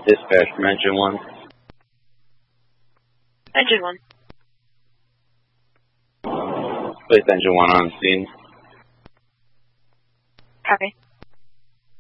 Dispatch from Engine 1. Engine 1. Place Engine 1 on scene. Copy.